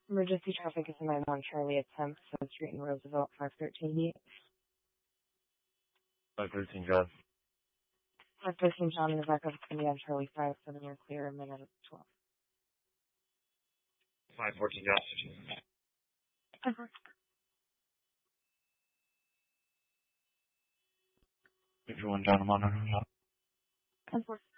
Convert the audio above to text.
Emergency traffic is 9-1 Charlie at 10th South Street in Roosevelt, 513 513 John. 513 John in the back of Cindy on Charlie 5, 7 you're clear, a minute of 12. 514 John. Everyone down, I'm on. 10-4.